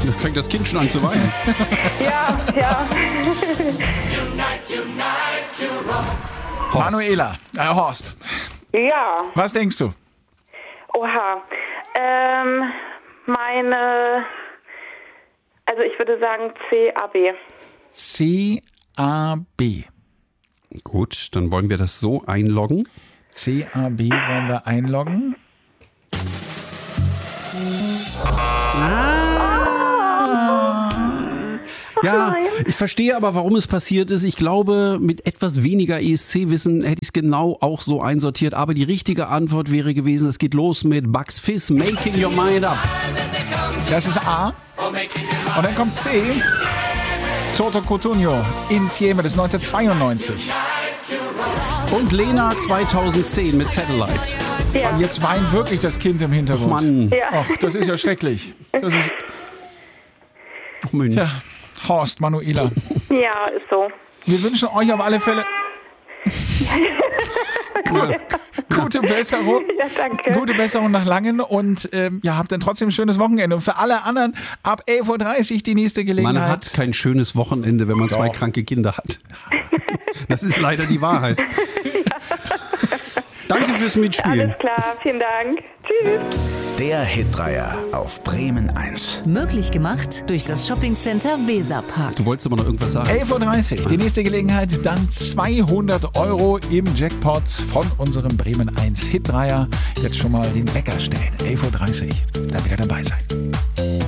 Da fängt das Kind schon an zu weinen. Ja. Manuela, Horst, Ja. was denkst du? Oha. Also ich würde sagen CAB. CAB. Gut, dann wollen wir das so einloggen. CAB wollen wir einloggen. Ja, ich verstehe aber, warum es passiert ist. Ich glaube, mit etwas weniger ESC-Wissen hätte ich es genau auch so einsortiert. Aber die richtige Antwort wäre gewesen, es geht los mit Bugs Fizz, Making Your Mind Up. Das ist A. Und dann kommt C. Toto Cutugno, Insieme, das ist 1992. Und Lena 2010 mit Satellite. Ja. Und jetzt weint wirklich das Kind im Hintergrund. Mann, Ja. Ach, das ist ja schrecklich. Das ist, oh Mensch. ja, Horst, Manuela. Ja, ist so. Wir wünschen euch auf alle Fälle gute Besserung. Ja, danke. Gute Besserung nach Langen und habt dann trotzdem ein schönes Wochenende. Und für alle anderen ab 11.30 Uhr die nächste Gelegenheit. Man hat kein schönes Wochenende, wenn man zwei kranke Kinder hat. Das ist leider die Wahrheit. Danke fürs Mitspielen. Alles klar, vielen Dank. Tschüss. Der Hitdreier auf Bremen 1. Möglich gemacht durch das Shoppingcenter Weserpark. Du wolltest aber noch irgendwas sagen. 11.30 Uhr, die nächste Gelegenheit, dann 200 Euro im Jackpot von unserem Bremen 1 Hitdreier. Jetzt schon mal den Wecker stellen, 11.30 Uhr, dann wieder dabei sein.